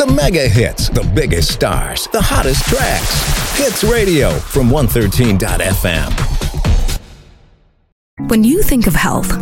The mega hits, the biggest stars, the hottest tracks. Hits Radio from 113.fm. When you think of health,